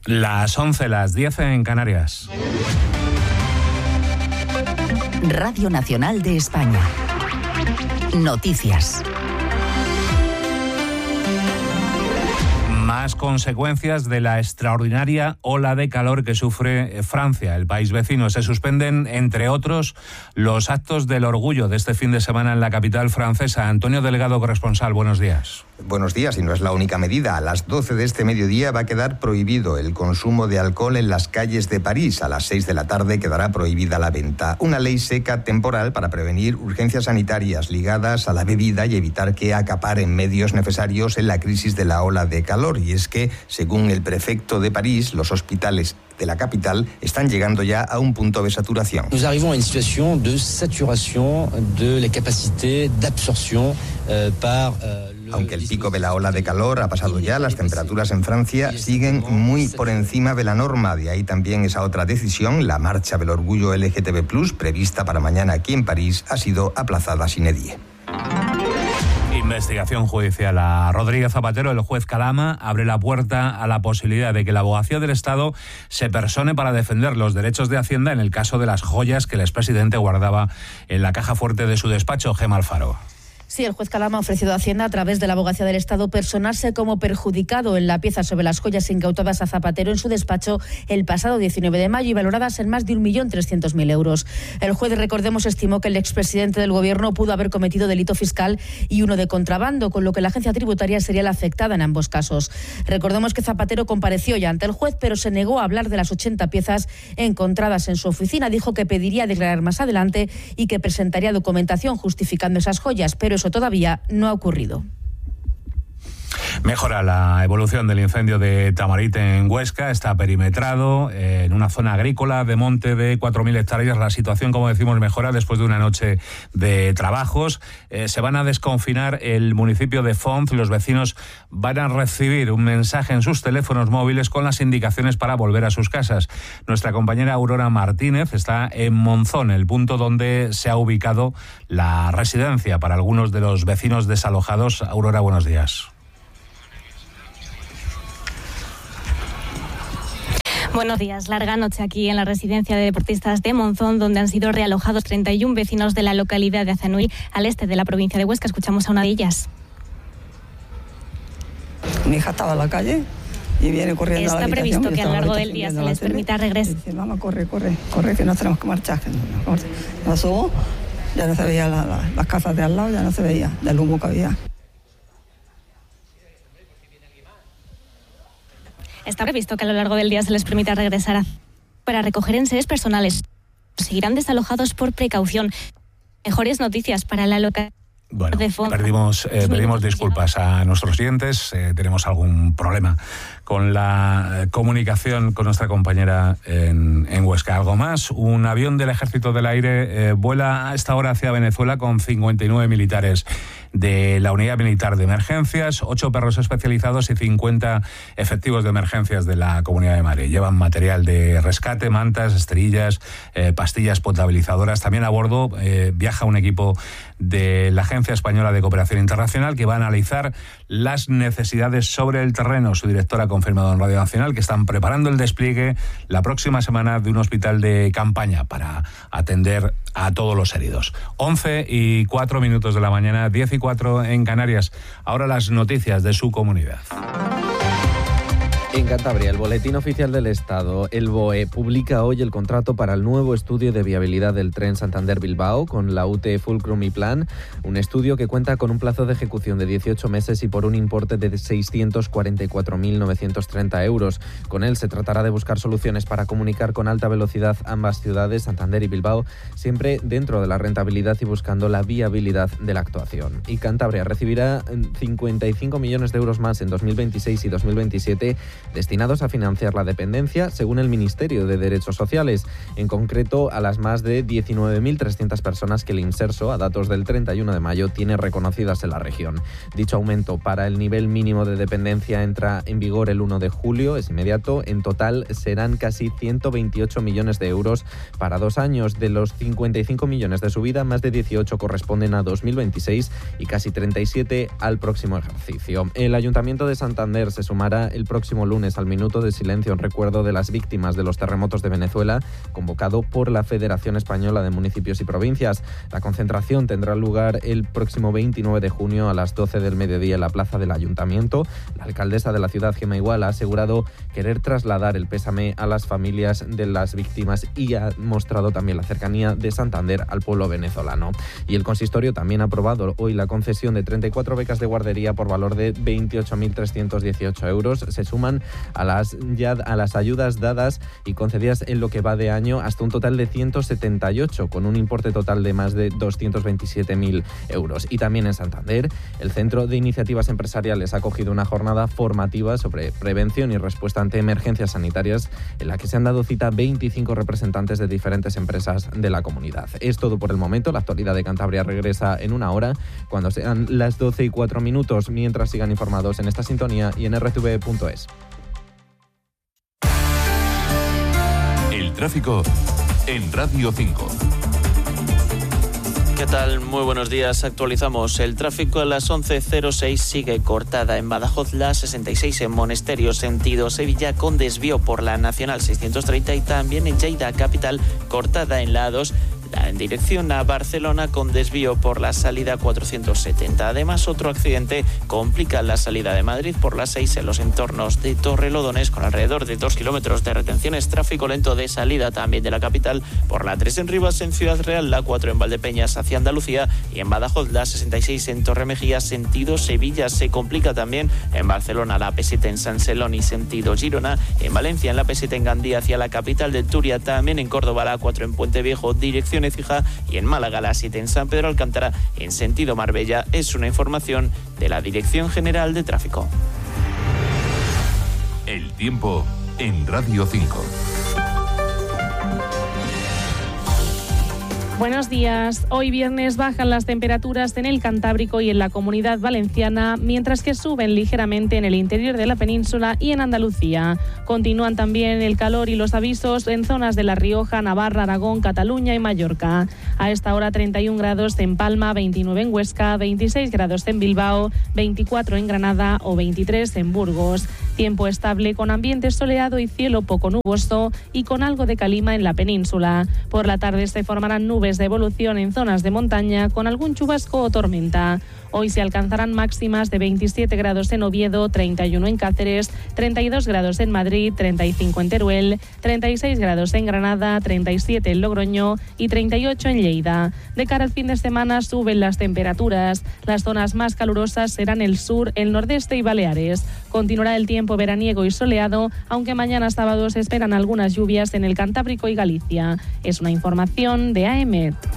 Las 11, las 10 en Canarias. Radio Nacional de España. Noticias. Más consecuencias de la extraordinaria ola de calor que sufre Francia, el país vecino. Se suspenden, entre otros, los actos del orgullo de este fin de semana en la capital francesa. Antonio Delgado, corresponsal, buenos días. Buenos días, y no es la única medida. A las 12 de este mediodía va a quedar prohibido el consumo de alcohol en las calles de París. A las 6 de la tarde quedará prohibida la venta. Una ley seca temporal para prevenir urgencias sanitarias ligadas a la bebida y evitar que acaparen medios necesarios en la crisis de la ola de calor. Y es que, según el prefecto de París, los hospitales de la capital están llegando ya a un punto de saturación. Nous arrivons a une situation de saturación de la capacidad de absorción par... Aunque el pico de la ola de calor ha pasado ya, las temperaturas en Francia siguen muy por encima de la norma. De ahí también esa otra decisión, la marcha del orgullo LGTB+, prevista para mañana aquí en París, ha sido aplazada sine die. Investigación judicial a Rodríguez Zapatero. El juez Calama abre la puerta a la posibilidad de que la Abogacía del Estado se persone para defender los derechos de Hacienda en el caso de las joyas que el expresidente guardaba en la caja fuerte de su despacho. Gemma Alfaro. Sí, el juez Calama ha ofrecido a Hacienda, a través de la Abogacía del Estado, personarse como perjudicado en la pieza sobre las joyas incautadas a Zapatero en su despacho el pasado 19 de mayo y valoradas en más de 1.300.000 euros. El juez, recordemos, estimó que el expresidente del Gobierno pudo haber cometido delito fiscal y uno de contrabando, con lo que la agencia tributaria sería la afectada en ambos casos. Recordemos que Zapatero compareció ya ante el juez, pero se negó a hablar de las 80 piezas encontradas en su oficina. Dijo que pediría declarar más adelante y que presentaría documentación justificando esas joyas, pero eso todavía no ha ocurrido. Mejora la evolución del incendio de Tamarite en Huesca. Está perimetrado en una zona agrícola de monte de 4.000 hectáreas. La situación, como decimos, mejora después de una noche de trabajos. Se van a desconfinar el municipio de Fonz. Los vecinos van a recibir un mensaje en sus teléfonos móviles con las indicaciones para volver a sus casas. Nuestra compañera Aurora Martínez está en Monzón, el punto donde se ha ubicado la residencia para algunos de los vecinos desalojados. Aurora, buenos días. Buenos días. Larga noche aquí en la residencia de deportistas de Monzón, donde han sido realojados 31 vecinos de la localidad de Azanuy, al este de la provincia de Huesca. Escuchamos a una de ellas. Mi hija estaba en la calle y viene corriendo a la habitación. Está previsto que a lo largo del día se les permita regresar. Dice, mamá, corre, que nos tenemos que marchar. Pasó, ya no se veía las casas de al lado, ya no se veía del humo que había. Está previsto que a lo largo del día se les permita regresar para recoger enseres personales. Seguirán desalojados por precaución. Mejores noticias para la localidad. Bueno, pedimos disculpas a nuestros oyentes. Tenemos algún problema con la comunicación con nuestra compañera en Huesca. Algo más, un avión del Ejército del Aire vuela a esta hora hacia Venezuela con 59 militares de la Unidad Militar de Emergencias, 8 perros especializados y 50 efectivos de emergencias de la Comunidad de Madrid. Llevan material de rescate, mantas, esterillas, pastillas potabilizadoras. También a bordo viaja un equipo de la Agencia Española de Cooperación Internacional que va a analizar las necesidades sobre el terreno. Su directora ha confirmado en Radio Nacional que están preparando el despliegue la próxima semana de un hospital de campaña para atender a todos los heridos. 11:04 de la mañana, 10:04 en Canarias. Ahora las noticias de su comunidad. En Cantabria, el Boletín Oficial del Estado, el BOE, publica hoy el contrato para el nuevo estudio de viabilidad del tren Santander-Bilbao con la UT Fulcrum y Plan, un estudio que cuenta con un plazo de ejecución de 18 meses y por un importe de 644.930 euros. Con él se tratará de buscar soluciones para comunicar con alta velocidad ambas ciudades, Santander y Bilbao, siempre dentro de la rentabilidad y buscando la viabilidad de la actuación. Y Cantabria recibirá 55 millones de euros más en 2026 y 2027 destinados a financiar la dependencia, según el Ministerio de Derechos Sociales, en concreto a las más de 19.300 personas que el Inserso, a datos del 31 de mayo, tiene reconocidas en la región. Dicho aumento para el nivel mínimo de dependencia entra en vigor el 1 de julio, es inmediato. En total serán casi 128 millones de euros para 2 años. De los 55 millones de subida, más de 18 corresponden a 2026 y casi 37 al próximo ejercicio. El Ayuntamiento de Santander se sumará el próximo lunes lunes al minuto de silencio en recuerdo de las víctimas de los terremotos de Venezuela, convocado por la Federación Española de Municipios y Provincias. La concentración tendrá lugar el próximo 29 de junio a las 12 del mediodía en la plaza del Ayuntamiento. La alcaldesa de la ciudad, Gemma Iguala, ha asegurado querer trasladar el pésame a las familias de las víctimas y ha mostrado también la cercanía de Santander al pueblo venezolano. Y el consistorio también ha aprobado hoy la concesión de 34 becas de guardería por valor de 28.318 euros. Se suman a las ayudas dadas y concedidas en lo que va de año hasta un total de 178, con un importe total de más de 227.000 euros. Y también en Santander, el Centro de Iniciativas Empresariales ha acogido una jornada formativa sobre prevención y respuesta ante emergencias sanitarias, en la que se han dado cita 25 representantes de diferentes empresas de la comunidad. Es todo por el momento. La actualidad de Cantabria regresa en una hora, cuando sean las 12:04, mientras sigan informados en esta sintonía y en rtv.es. El tráfico en Radio 5. ¿Qué tal? Muy buenos días. Actualizamos el tráfico. A las 11:06 sigue cortada en Badajoz la 66 en Monesterio, sentido Sevilla, con desvío por la Nacional 630, y también en Lleida capital, cortada en la A2 en dirección a Barcelona, con desvío por la salida 470. Además, otro accidente complica la salida de Madrid por la 6 en los entornos de Torrelodones, con alrededor de 2 kilómetros de retenciones. Tráfico lento de salida también de la capital por la 3 en Rivas, en Ciudad Real, la 4 en Valdepeñas hacia Andalucía, y en Badajoz la 66 en Torremejía, sentido Sevilla. Se complica también en Barcelona la P7 en San Celoni, sentido Girona, en Valencia en la P7 en Gandía hacia la capital del Turia, también en Córdoba la 4 en Puente Viejo, dirección Écija, y en Málaga la 7 en San Pedro Alcántara, en sentido Marbella. Es una información de la Dirección General de Tráfico. El tiempo en Radio 5. Buenos días. Hoy viernes bajan las temperaturas en el Cantábrico y en la Comunidad Valenciana, mientras que suben ligeramente en el interior de la península y en Andalucía. Continúan también el calor y los avisos en zonas de La Rioja, Navarra, Aragón, Cataluña y Mallorca. A esta hora 31 grados en Palma, 29 en Huesca, 26 grados en Bilbao, 24 en Granada o 23 en Burgos. Tiempo estable con ambiente soleado y cielo poco nuboso y con algo de calima en la península. Por la tarde se formarán nubes de evolución en zonas de montaña con algún chubasco o tormenta. Hoy se alcanzarán máximas de 27 grados en Oviedo, 31 en Cáceres, 32 grados en Madrid, 35 en Teruel, 36 grados en Granada, 37 en Logroño y 38 en Lleida. De cara al fin de semana suben las temperaturas. Las zonas más calurosas serán el sur, el nordeste y Baleares. Continuará el tiempo veraniego y soleado, aunque mañana sábado se esperan algunas lluvias en el Cantábrico y Galicia. Es una información de AEMET.